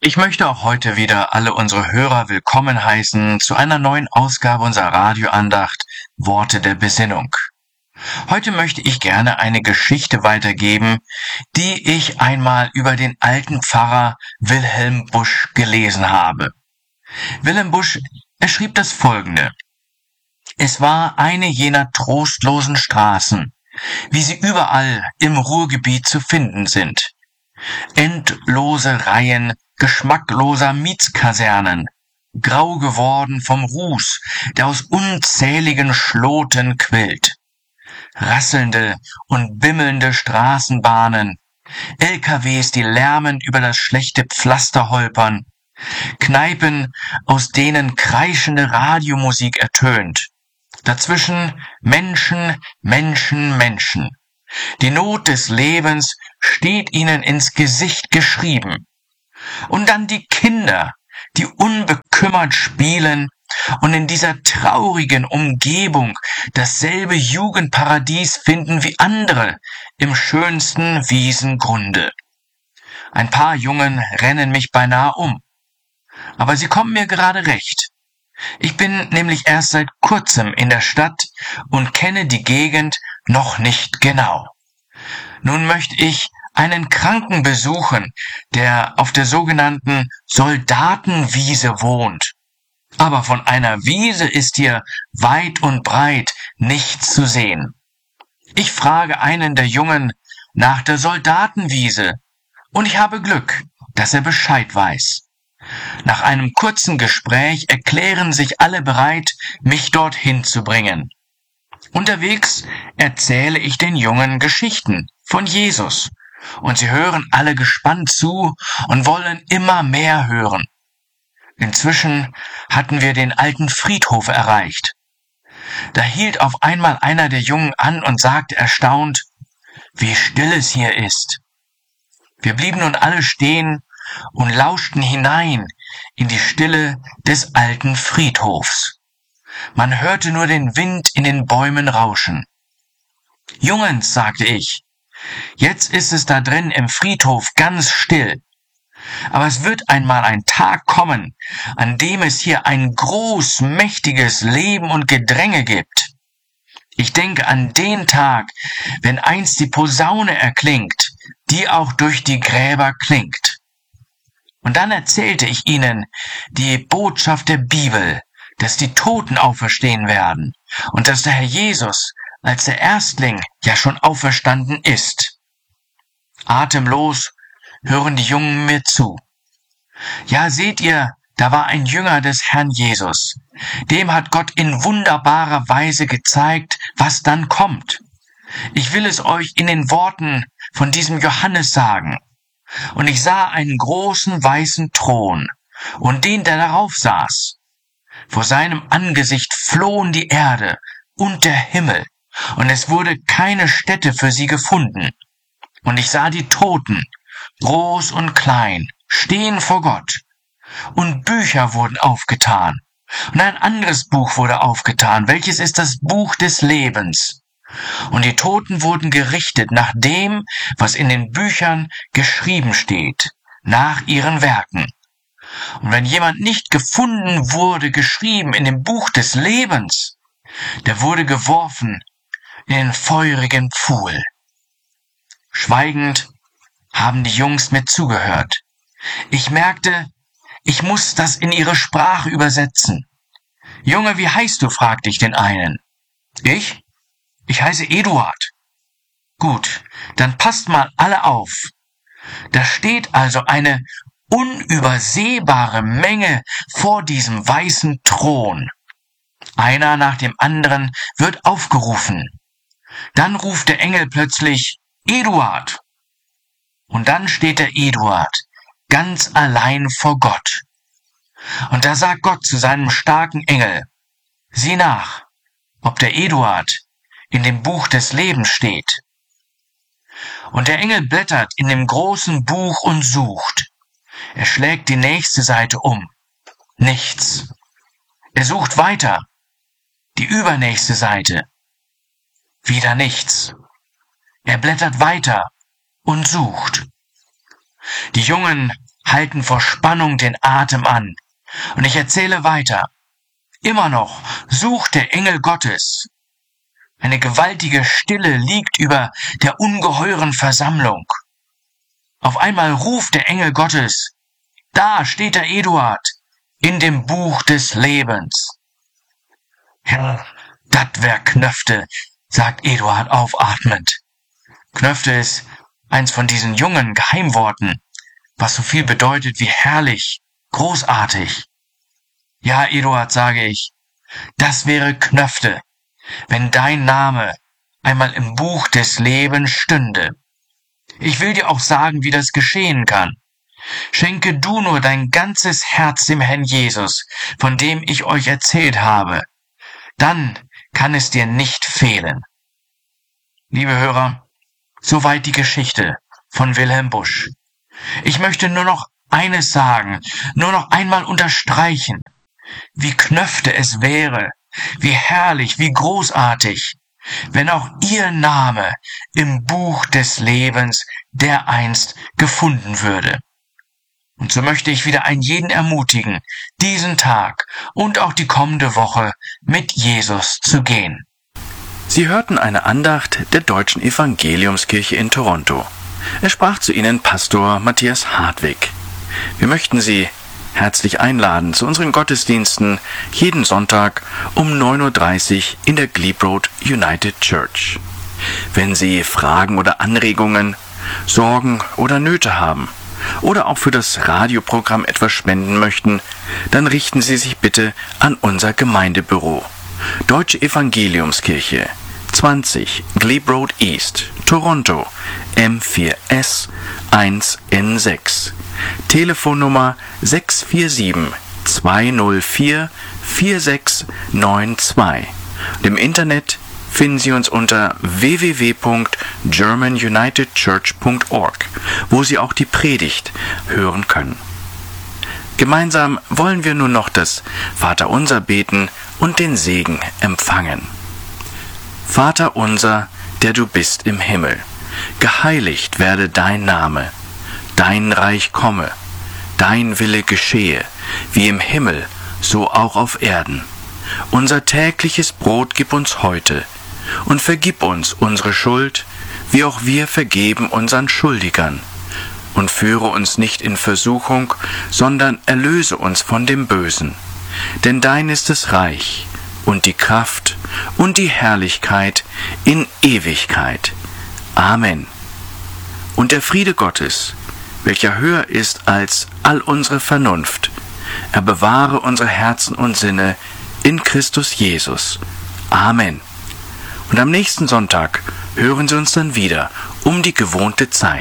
Ich möchte auch heute wieder alle unsere Hörer willkommen heißen zu einer neuen Ausgabe unserer Radioandacht Worte der Besinnung. Heute möchte ich gerne eine Geschichte weitergeben, die ich einmal über den alten Pfarrer Wilhelm Busch gelesen habe. Wilhelm Busch, er schrieb das Folgende: Es war eine jener trostlosen Straßen, wie sie überall im Ruhrgebiet zu finden sind. Endlose Reihen geschmackloser Mietskasernen, grau geworden vom Ruß, der aus unzähligen Schloten quillt. Rasselnde und bimmelnde Straßenbahnen, LKWs, die lärmend über das schlechte Pflaster holpern, Kneipen, aus denen kreischende Radiomusik ertönt. Dazwischen Menschen, Menschen, Menschen. Die Not des Lebens steht ihnen ins Gesicht geschrieben. Und dann die Kinder, die unbekümmert spielen und in dieser traurigen Umgebung dasselbe Jugendparadies finden wie andere im schönsten Wiesengrunde. Ein paar Jungen rennen mich beinahe um. Aber sie kommen mir gerade recht. Ich bin nämlich erst seit kurzem in der Stadt und kenne die Gegend noch nicht genau. Nun möchte ich einen Kranken besuchen, der auf der sogenannten Soldatenwiese wohnt. Aber von einer Wiese ist hier weit und breit nichts zu sehen. Ich frage einen der Jungen nach der Soldatenwiese und ich habe Glück, dass er Bescheid weiß. Nach einem kurzen Gespräch erklären sich alle bereit, mich dorthin zu bringen. Unterwegs erzähle ich den Jungen Geschichten von Jesus, und sie hören alle gespannt zu und wollen immer mehr hören. Inzwischen hatten wir den alten Friedhof erreicht. Da hielt auf einmal einer der Jungen an und sagte erstaunt, wie still es hier ist. Wir blieben nun alle stehen und lauschten hinein in die Stille des alten Friedhofs. Man hörte nur den Wind in den Bäumen rauschen. Jungens, sagte ich, jetzt ist es da drin im Friedhof ganz still. Aber es wird einmal ein Tag kommen, an dem es hier ein großmächtiges Leben und Gedränge gibt. Ich denke an den Tag, wenn einst die Posaune erklingt, die auch durch die Gräber klingt. Und dann erzählte ich ihnen die Botschaft der Bibel, dass die Toten auferstehen werden und dass der Herr Jesus als der Erstling ja schon auferstanden ist. Atemlos hören die Jungen mir zu. Ja, seht ihr, da war ein Jünger des Herrn Jesus. Dem hat Gott in wunderbarer Weise gezeigt, was dann kommt. Ich will es euch in den Worten von diesem Johannes sagen. Und ich sah einen großen weißen Thron und den, der darauf saß. Vor seinem Angesicht flohen die Erde und der Himmel, und es wurde keine Stätte für sie gefunden. Und ich sah die Toten, groß und klein, stehen vor Gott. Und Bücher wurden aufgetan. Und ein anderes Buch wurde aufgetan, welches ist das Buch des Lebens. Und die Toten wurden gerichtet nach dem, was in den Büchern geschrieben steht, nach ihren Werken. Und wenn jemand nicht gefunden wurde, geschrieben in dem Buch des Lebens, der wurde geworfen in den feurigen Pfuhl. Schweigend haben die Jungs mir zugehört. Ich merkte, ich muss das in ihre Sprache übersetzen. Junge, wie heißt du? Fragte ich den einen. Ich heiße Eduard. Gut, dann passt mal alle auf. Da steht also eine unübersehbare Menge vor diesem weißen Thron. Einer nach dem anderen wird aufgerufen. Dann ruft der Engel plötzlich, Eduard. Und dann steht der Eduard ganz allein vor Gott. Und da sagt Gott zu seinem starken Engel, sieh nach, ob der Eduard in dem Buch des Lebens steht. Und der Engel blättert in dem großen Buch und sucht. Er schlägt die nächste Seite um. Nichts. Er sucht weiter. Die übernächste Seite. Wieder nichts. Er blättert weiter und sucht. Die Jungen halten vor Spannung den Atem an. Und ich erzähle weiter. Immer noch sucht der Engel Gottes. Eine gewaltige Stille liegt über der ungeheuren Versammlung. Auf einmal ruft der Engel Gottes. Da steht der Eduard in dem Buch des Lebens. Ja, dat wär Knöfte, sagt Eduard aufatmend. Knöfte ist eins von diesen jungen Geheimworten, was so viel bedeutet wie herrlich, großartig. Ja, Eduard, sage ich, das wäre Knöfte, wenn dein Name einmal im Buch des Lebens stünde. Ich will dir auch sagen, wie das geschehen kann. Schenke du nur dein ganzes Herz dem Herrn Jesus, von dem ich euch erzählt habe. Dann kann es dir nicht fehlen. Liebe Hörer, soweit die Geschichte von Wilhelm Busch. Ich möchte nur noch eines sagen, nur noch einmal unterstreichen, wie Knöfte es wäre, wie herrlich, wie großartig, wenn auch ihr Name im Buch des Lebens dereinst gefunden würde. Und so möchte ich wieder einen jeden ermutigen, diesen Tag und auch die kommende Woche mit Jesus zu gehen. Sie hörten eine Andacht der Deutschen Evangeliumskirche in Toronto. Es sprach zu Ihnen Pastor Matthias Hartwig. Wir möchten Sie herzlich einladen zu unseren Gottesdiensten jeden Sonntag um 9:30 Uhr in der Glebe Road United Church. Wenn Sie Fragen oder Anregungen, Sorgen oder Nöte haben oder auch für das Radioprogramm etwas spenden möchten, dann richten Sie sich bitte an unser Gemeindebüro. Deutsche Evangeliumskirche, 20 Glebe Road East, Toronto, M4S 1N6. Telefonnummer 647-204-4692. Und im Internet finden Sie uns unter www.germanunitedchurch.org, wo Sie auch die Predigt hören können. Gemeinsam wollen wir nun noch das Vaterunser beten und den Segen empfangen. Vater unser, der du bist im Himmel, geheiligt werde dein Name, dein Reich komme, dein Wille geschehe, wie im Himmel, so auch auf Erden. Unser tägliches Brot gib uns heute und vergib uns unsere Schuld, wie auch wir vergeben unseren Schuldigern. Und führe uns nicht in Versuchung, sondern erlöse uns von dem Bösen. Denn dein ist das Reich und die Kraft und die Herrlichkeit in Ewigkeit. Amen. Und der Friede Gottes, welcher höher ist als all unsere Vernunft, er bewahre unsere Herzen und Sinne in Christus Jesus. Amen. Und am nächsten Sonntag hören Sie uns dann wieder um die gewohnte Zeit.